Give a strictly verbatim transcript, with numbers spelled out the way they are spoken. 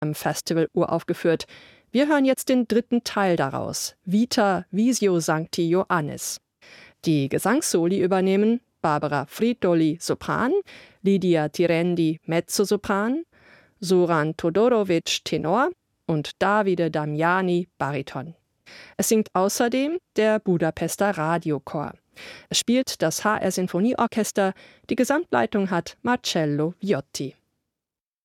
am Festival uraufgeführt. Wir hören jetzt den dritten Teil daraus, Vita Visio Sancti Ioannis. Die Gesangssoli übernehmen Barbara Fritoli Sopran, Lydia Tirendi Mezzosopran, Soran Todorovic Tenor und Davide Damiani Bariton. Es singt außerdem der Budapester Radiochor. Es spielt das H R Sinfonieorchester, die Gesamtleitung hat Marcello Viotti.